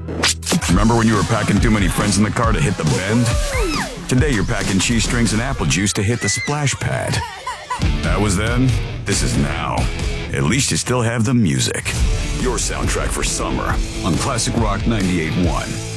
Remember when you were packing too many friends in the car to hit the bend? Today you're packing cheese strings and apple juice to hit the splash pad. That was then, this is now. At least you still have the music. Your soundtrack for summer on Classic Rock 98.1.